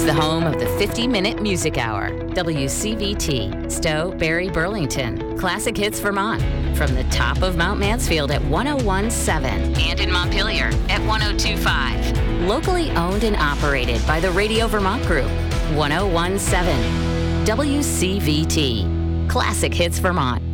is the home of the 50-minute music hour. WCVT, Stowe, Barrie, Burlington. Classic Hits Vermont. From the top of Mount Mansfield at 101.7 and in Montpelier at 102.5. Locally owned and operated by the Radio Vermont Group. 101.7. WCVT. Classic Hits Vermont.